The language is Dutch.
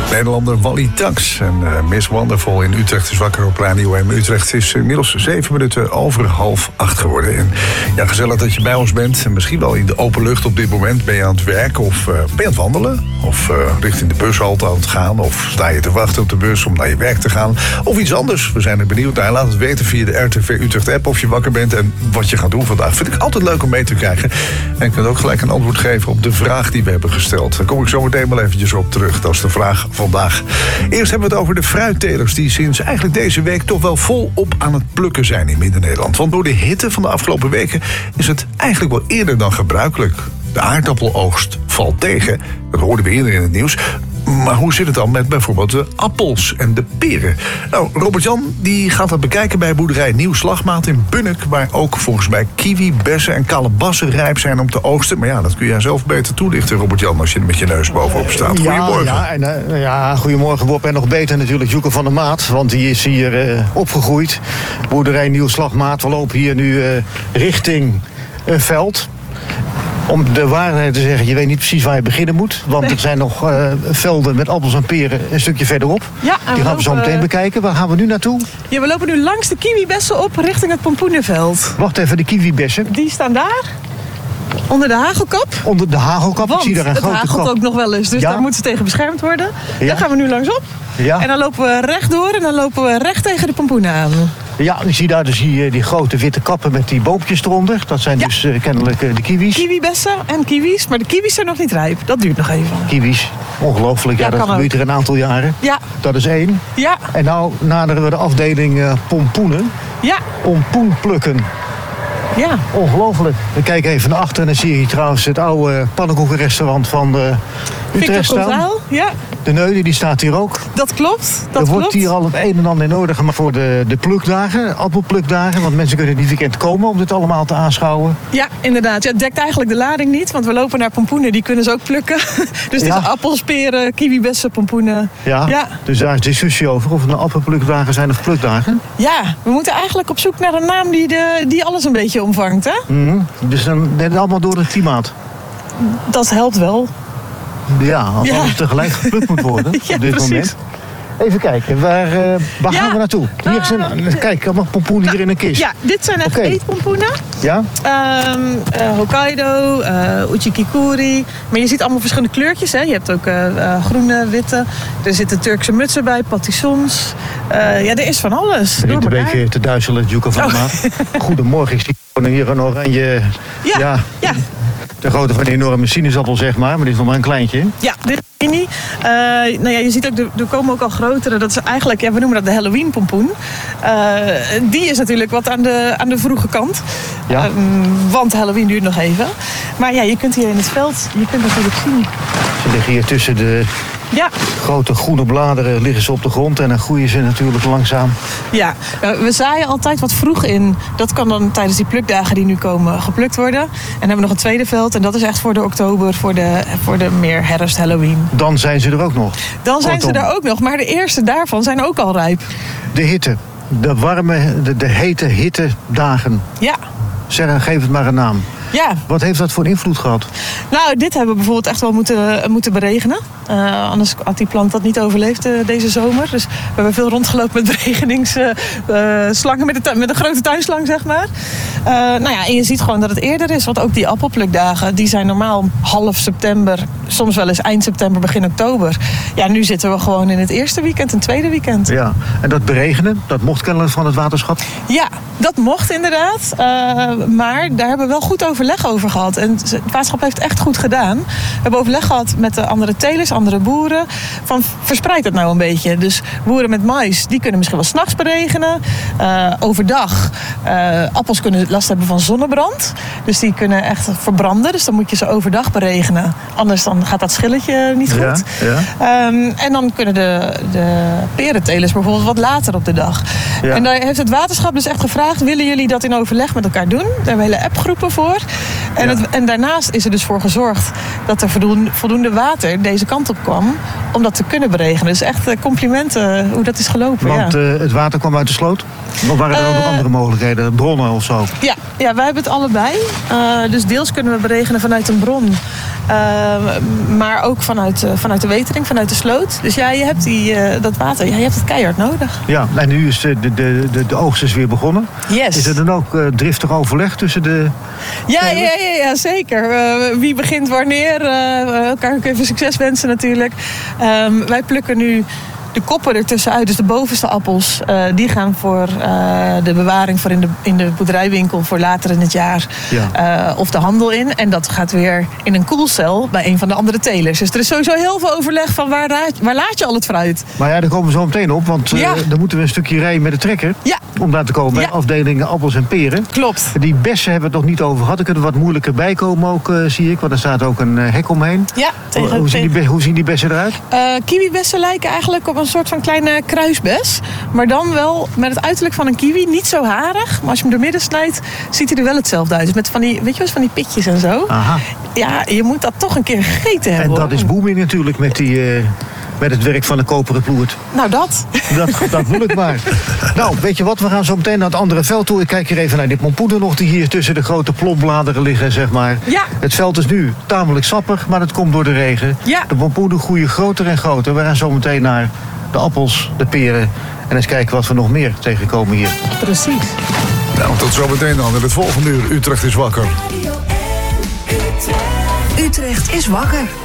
Nederlander Wally Tax en Miss Wonderful in Utrecht is wakker op Radio 1. Utrecht is inmiddels 7 minuten over 7:30 geworden. En ja, gezellig dat je bij ons bent. En misschien wel in de open lucht op dit moment. Ben je aan het werk of ben je aan het wandelen? Of richting de bushalte aan het gaan? Of sta je te wachten op de bus om naar je werk te gaan? Of iets anders? We zijn er benieuwd naar. Laat het weten via de RTV Utrecht app of je wakker bent en wat je gaat doen vandaag. Vind ik altijd leuk om mee te krijgen. En ik kan ook gelijk een antwoord geven op de vraag die we hebben gesteld. Daar kom ik zo meteen wel eventjes op terug. Dat is de vraag vandaag. Eerst hebben we het over de fruittelers die sinds eigenlijk deze week toch wel volop aan het plukken zijn in Midden-Nederland. Want door de hitte van de afgelopen weken is het eigenlijk wel eerder dan gebruikelijk. De aardappeloogst valt tegen. Dat hoorden we eerder in het nieuws. Maar hoe zit het dan met bijvoorbeeld de appels en de peren? Nou, Robert-Jan die gaat dat bekijken bij boerderij Nieuw Slagmaat in Bunnik, waar ook volgens mij kiwi, bessen en kalebassen rijp zijn om te oogsten. Maar ja, dat kun jij zelf beter toelichten, Robert-Jan, als je er met je neus bovenop staat. Goedemorgen. Goedemorgen Bob. En nog beter natuurlijk Joeke van der Maat, want die is hier opgegroeid. Boerderij Nieuw Slagmaat. We lopen hier nu richting een veld. Om de waarheid te zeggen, je weet niet precies waar je beginnen moet. Want er zijn nog velden met appels en peren een stukje verderop. Ja, die gaan we zo meteen bekijken. Waar gaan we nu naartoe? Ja, we lopen nu langs de kiwibessen op richting het pompoenenveld. Wacht even, de kiwibessen. Die staan daar. Onder de hagelkap. Onder de hagelkap. Want ik zie daar een grote het hagelt ook nog wel eens, dus daar moeten ze tegen beschermd worden. Ja. Daar gaan we nu langs op. Ja. En dan lopen we rechtdoor en dan lopen we recht tegen de pompoenen aan. Ja, ik zie daar dus die grote witte kappen met die boompjes eronder. Dat zijn dus kennelijk de kiwis. Kiwibessen en kiwis, maar de kiwis zijn nog niet rijp. Dat duurt nog even. Kiwis, ongelooflijk. Ja, dat gebeurt er een aantal jaren. Ja. Dat is 1. Ja. En nou naderen we de afdeling pompoenen. Ja. Pompoenplukken. Ja. Ongelooflijk. We kijken even naar achter en dan zie je trouwens het oude pannenkoekenrestaurant van Utrecht staan. Ja. De Neude, die staat hier ook. Dat klopt. Er wordt hier al het een en ander in orde gemaakt voor de plukdagen, appelplukdagen. Want mensen kunnen dit weekend komen om dit allemaal te aanschouwen. Ja, inderdaad. Ja, het dekt eigenlijk de lading niet, want we lopen naar pompoenen, die kunnen ze ook plukken. Dus het is appels, peren, kiwibessen, pompoenen. Ja. Dus daar is discussie over of het nou appelplukdagen zijn of plukdagen. Ja, we moeten eigenlijk op zoek naar een naam die alles een beetje omvangt, hè? Mm-hmm. Dus dan net allemaal door het klimaat. Dat helpt wel. Ja, als alles tegelijk geplukt moet worden op dit moment. Even kijken, waar gaan we naartoe? Hier zijn, kijk, allemaal pompoenen hier in een kist. Ja, dit zijn echt eetpompoenen. Ja? Hokkaido, Uchikikuri. Maar je ziet allemaal verschillende kleurtjes. Hè? Je hebt ook groene, witte. Er zitten Turkse mutsen bij, patissons. Er is van alles. Je bent een beetje te duizelen, Joeke van der Maat. Goedemorgen, ik zie hier een oranje... Ja. De grootte van een enorme sinaasappel, zeg maar dit is nog maar een kleintje. Ja, dit is mini. Je ziet ook, er komen ook al grotere. Dat is eigenlijk, we noemen dat de Halloween pompoen. Die is natuurlijk wat aan de vroege kant. Ja. Want Halloween duurt nog even. Maar ja, je kunt hier in het veld, je kunt natuurlijk zien. Ze liggen hier tussen de grote groene bladeren liggen ze op de grond en dan groeien ze natuurlijk langzaam. Ja, we zaaien altijd wat vroeg in. Dat kan dan tijdens die plukdagen die nu komen geplukt worden. En dan hebben we nog een tweede veld en dat is echt voor de oktober, voor de meer herfst Halloween. Dan zijn ze er ook nog? Dan zijn ze er ook nog, maar de eerste daarvan zijn ook al rijp. De hitte, de warme, de hete hittedagen. Ja. Geef het maar een naam. Ja. Wat heeft dat voor invloed gehad? Nou, dit hebben we bijvoorbeeld echt wel moeten beregenen. Anders had die plant dat niet overleefd deze zomer. Dus we hebben veel rondgelopen met beregeningsslangen, met een grote tuinslang, zeg maar. En je ziet gewoon dat het eerder is. Want ook die appelplukdagen, die zijn normaal half september, soms wel eens eind september, begin oktober. Ja, nu zitten we gewoon in het eerste weekend, een tweede weekend. Ja, en dat beregenen, dat mocht kennelijk van het waterschap? Ja, dat mocht inderdaad. Maar daar hebben we wel goed overleg over gehad. En het waterschap heeft echt goed gedaan. We hebben overleg gehad met de andere telers, andere boeren. Van verspreid het nou een beetje. Dus boeren met mais, die kunnen misschien wel 's nachts beregenen. Overdag. Appels kunnen last hebben van zonnebrand. Dus die kunnen echt verbranden. Dus dan moet je ze overdag beregenen. Anders dan gaat dat schilletje niet goed. Ja. En dan kunnen de perentelers bijvoorbeeld wat later op de dag. Ja. En daar heeft het waterschap dus echt gevraagd, willen jullie dat in overleg met elkaar doen? Daar hebben we hele appgroepen voor. En daarnaast is er dus voor gezorgd dat er voldoende water deze kant op kwam om dat te kunnen beregenen. Dus echt complimenten hoe dat is gelopen. Want het water kwam uit de sloot? Of waren er ook nog andere mogelijkheden? Bronnen of zo? Ja, wij hebben het allebei. Dus deels kunnen we beregenen vanuit een bron. Maar ook vanuit de wetering, vanuit de sloot. Dus ja, je hebt dat water, je hebt het keihard nodig. Ja, en nu is de oogst is weer begonnen. Yes. Is er dan ook driftig overleg tussen de... Ja, zeker. Wie begint wanneer? Elkaar ook even succes wensen natuurlijk. Wij plukken nu de koppen ertussenuit, dus de bovenste appels, die gaan voor de bewaring voor in de boerderijwinkel voor later in het jaar. Ja. Of de handel in. En dat gaat weer in een koelcel bij een van de andere telers. Dus er is sowieso heel veel overleg van waar laat je al het fruit. Maar ja, daar komen we zo meteen op, want dan moeten we een stukje rijden met de trekker. Ja. Om daar te komen bij afdelingen appels en peren. Klopt. Die bessen hebben we het nog niet over gehad. Er kunnen wat moeilijker bij komen ook, zie ik. Want er staat ook een hek omheen. Ja. Hoe zien die bessen eruit? Kiwibessen lijken eigenlijk op een soort van kleine kruisbes. Maar dan wel met het uiterlijk van een kiwi. Niet zo harig. Maar als je hem door midden snijdt, ziet hij er wel hetzelfde uit. Dus met van die, weet je wel, van die pitjes en zo. Aha. Ja, je moet dat toch een keer gegeten hebben. En dat is booming natuurlijk met het werk van de koperen ploert. Nou, dat wil ik maar. Nou, weet je wat? We gaan zo meteen naar het andere veld toe. Ik kijk hier even naar dit pompoenen nog die hier tussen de grote plombladeren liggen, zeg maar. Ja. Het veld is nu tamelijk sappig, maar dat komt door de regen. Ja. De pompoenen groeien groter en groter. We gaan zo meteen naar de appels, de peren. En eens kijken wat we nog meer tegenkomen hier. Precies. Nou, tot zo meteen dan. In het volgende uur Utrecht is wakker. Utrecht is wakker.